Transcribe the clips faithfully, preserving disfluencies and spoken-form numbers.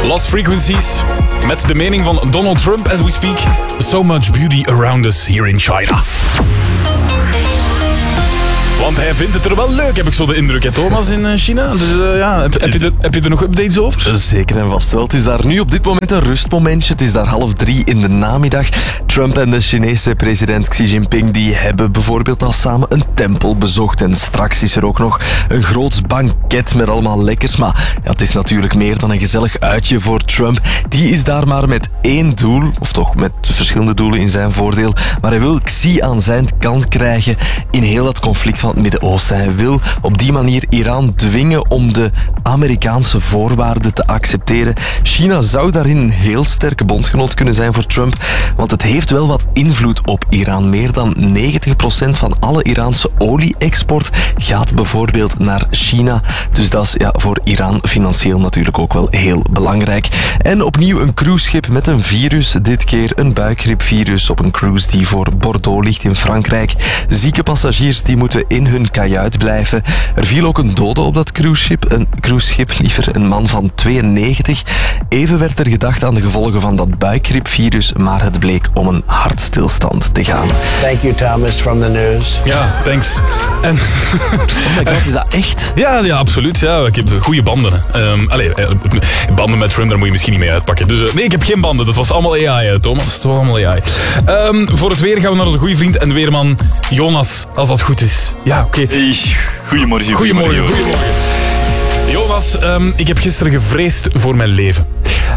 Lost Frequencies. Met de mening van Donald Trump as we speak. So much beauty around us here in China. Want hij vindt het er wel leuk, heb ik zo de indruk, hè, Thomas, in China. Dus uh, ja, heb, heb, je er, heb je er nog updates over? Zeker en vast wel. Het is daar nu op dit moment een rustmomentje. Het is daar half drie in de namiddag. Trump en de Chinese president Xi Jinping die hebben bijvoorbeeld al samen een tempel bezocht. En straks is er ook nog een groot banket met allemaal lekkers. Maar ja, het is natuurlijk meer dan een gezellig uitje voor Trump. Die is daar maar met één doel, of toch met verschillende doelen in zijn voordeel. Maar hij wil Xi aan zijn kant krijgen in heel dat conflict van het Midden-Oosten. Hij wil op die manier Iran dwingen om de Amerikaanse voorwaarden te accepteren. China zou daarin een heel sterke bondgenoot kunnen zijn voor Trump, want het heeft wel wat invloed op Iran. Meer dan negentig procent van alle Iraanse olie-export gaat bijvoorbeeld naar China. Dus dat is ja, voor Iran financieel natuurlijk ook wel heel belangrijk. En opnieuw een cruiseschip met een virus. Dit keer een buikgriepvirus op een cruise die voor Bordeaux ligt in Frankrijk. Zieke passagiers die moeten in hun kajuit blijven. Er viel ook een dode op dat cruiseschip. Een cruiseschip, liever een man van tweeënnegentig. Even werd er gedacht aan de gevolgen van dat buikgriepvirus, maar het bleek om een hartstilstand te gaan. Thank you, Thomas, from the news. Ja, thanks. En oh my god, is dat echt? Ja, ja, absoluut. Ja. Ik heb goede banden. Um, allee, banden met Trump, daar moet je misschien niet mee uitpakken. Dus uh, nee, ik heb geen banden. Dat was allemaal A I, hè, Thomas. Het was allemaal A I. Um, voor het weer gaan we naar onze goede vriend en weerman Jonas, als dat goed is. Ja, oké. Okay. Hey, goedemorgen. Goedemorgen. Goedemorgen. Jonas, um, ik heb gisteren gevreesd voor mijn leven.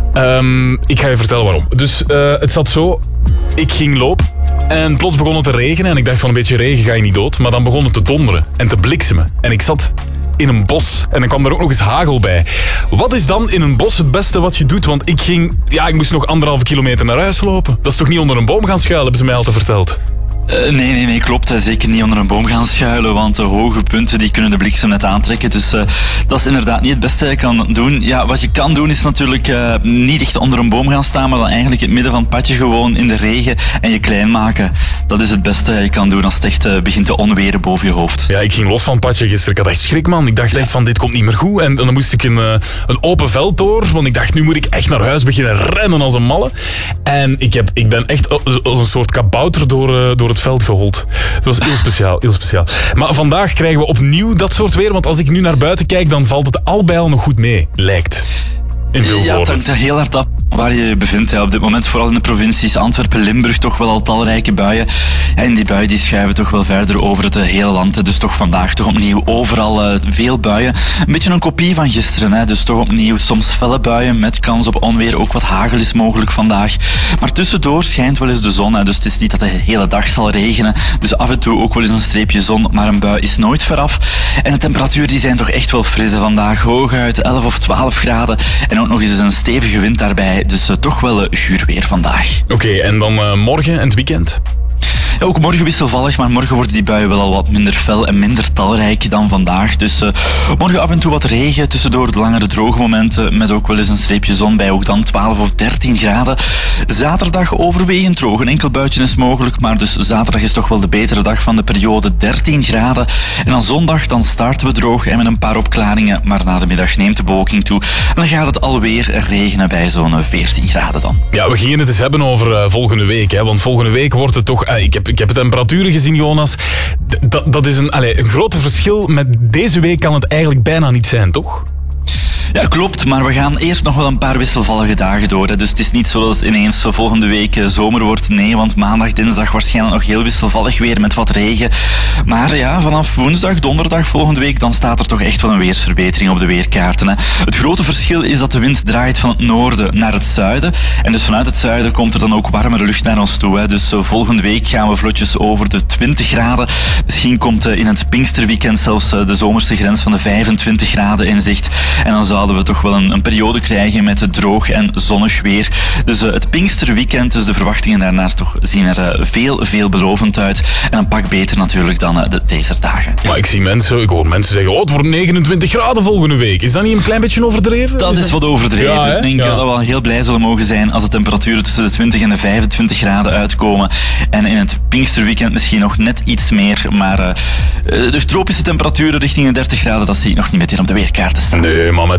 Um, ik ga je vertellen waarom. Dus uh, het zat zo, ik ging lopen en plots begon het te regenen en ik dacht van een beetje regen ga je niet dood. Maar dan begon het te donderen en te bliksemen. En ik zat in een bos en dan kwam er ook nog eens hagel bij. Wat is dan in een bos het beste wat je doet? Want ik ging, ja, ik moest nog anderhalve kilometer naar huis lopen. Dat is toch niet onder een boom gaan schuilen, hebben ze mij altijd verteld. Uh, nee, nee, nee, klopt. Zeker niet onder een boom gaan schuilen, want de hoge punten die kunnen de bliksem net aantrekken. Dus uh, dat is inderdaad niet het beste dat je kan doen. Ja, wat je kan doen is natuurlijk uh, niet echt onder een boom gaan staan, maar dan eigenlijk het midden van het padje gewoon in de regen en je klein maken. Dat is het beste dat je kan doen als het echt uh, begint te onweren boven je hoofd. Ja, ik ging los van het padje gisteren. Ik had echt schrik, man. Ik dacht echt van, dit komt niet meer goed. En dan moest ik een, uh, een open veld door, want ik dacht, nu moet ik echt naar huis beginnen rennen als een malle. En ik, heb, ik ben echt als een soort kabouter door, uh, door het veld gehold. Het was heel speciaal, heel speciaal. Maar vandaag krijgen we opnieuw dat soort weer, want als ik nu naar buiten kijk, dan valt het al bij al nog goed mee, lijkt. In veel ja, het hangt er heel hard af waar je je bevindt. Ja, op dit moment, vooral in de provincies Antwerpen, Limburg, toch wel al talrijke buien. Ja, en die buien die schuiven toch wel verder over het hele land. Dus toch vandaag toch opnieuw overal uh, veel buien. Een beetje een kopie van gisteren. Hè. Dus toch opnieuw soms felle buien met kans op onweer. Ook wat hagel is mogelijk vandaag. Maar tussendoor schijnt wel eens de zon. Hè. Dus het is niet dat de hele dag zal regenen. Dus af en toe ook wel eens een streepje zon. Maar een bui is nooit veraf. En de temperaturen die zijn toch echt wel fris vandaag. Hooguit elf of twaalf graden. En ook nog eens een stevige wind daarbij. Dus uh, toch wel uh, guur weer vandaag. Oké, okay, en dan uh, morgen en het weekend? Ja, ook morgen wisselvallig, maar morgen worden die buien wel al wat minder fel en minder talrijk dan vandaag. Dus uh, morgen af en toe wat regen, tussendoor de langere droge momenten, met ook wel eens een streepje zon bij, ook dan twaalf of dertien graden. Zaterdag overwegend droog, een enkel buitje is mogelijk, maar dus zaterdag is toch wel de betere dag van de periode, dertien graden. En dan zondag, dan starten we droog en met een paar opklaringen, maar na de middag neemt de bewolking toe. En dan gaat het alweer regenen bij zo'n veertien graden dan. Ja, we gingen het eens hebben over uh, volgende week, hè, want volgende week wordt het toch... Uh, ik heb Ik heb de temperaturen gezien, Jonas. Dat, dat is een, allez, een groot verschil. Met deze week kan het eigenlijk bijna niet zijn, toch? Ja, klopt, maar we gaan eerst nog wel een paar wisselvallige dagen door. Hè. Dus het is niet zo dat het ineens volgende week zomer wordt. Nee, want maandag, dinsdag waarschijnlijk nog heel wisselvallig weer met wat regen. Maar ja, vanaf woensdag, donderdag volgende week, dan staat er toch echt wel een weersverbetering op de weerkaarten. Hè. Het grote verschil is dat de wind draait van het noorden naar het zuiden. En dus vanuit het zuiden komt er dan ook warmere lucht naar ons toe. Hè. Dus uh, volgende week gaan we vlotjes over de twintig graden. Misschien komt uh, in het Pinksterweekend zelfs uh, de zomerse grens van de vijfentwintig graden in zicht. En dan zouden we toch wel een, een periode krijgen met droog en zonnig weer. Dus uh, het Pinksterweekend, dus de verwachtingen daarnaar toch zien er uh, veel, veel belovend uit. En een pak beter natuurlijk dan uh, de, deze dagen. Maar ik zie mensen, ik hoor mensen zeggen, oh, het wordt negenentwintig graden volgende week. Is dat niet een klein beetje overdreven? Dat is, is wat overdreven. Ja, ik denk ja. dat we al heel blij zullen mogen zijn als de temperaturen tussen de twintig en de vijfentwintig graden uitkomen. En in het Pinksterweekend misschien nog net iets meer. Maar uh, de tropische temperaturen richting de dertig graden, dat zie ik nog niet meteen op de weerkaarten staan. Nee, maar met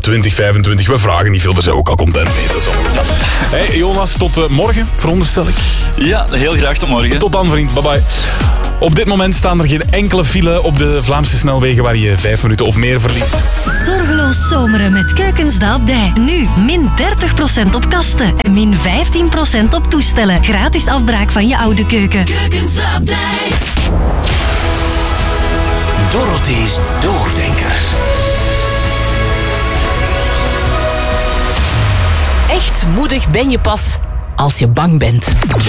twintig, vijfentwintig. We vragen niet veel, daar zijn we ook al content mee. Dat is allemaal. Hey, Jonas, tot uh, morgen, veronderstel ik. Ja, heel graag tot morgen. Tot dan, vriend. Bye bye. Op dit moment staan er geen enkele file op de Vlaamse snelwegen waar je vijf minuten of meer verliest. Zorgeloos zomeren met Keukens de Abdij. Nu min dertig procent op kasten en min vijftien procent op toestellen. Gratis afbraak van je oude keuken. Keukens de Abdij. Dorothy's Doordenker. Echt moedig ben je pas als je bang bent.